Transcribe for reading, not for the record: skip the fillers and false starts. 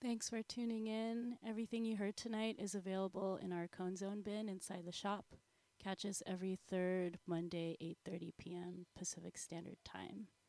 Thanks for tuning in. Everything you heard tonight is available in our Cone Zone bin inside the shop. Catch us every third Monday, 8:30 p.m. Pacific Standard Time.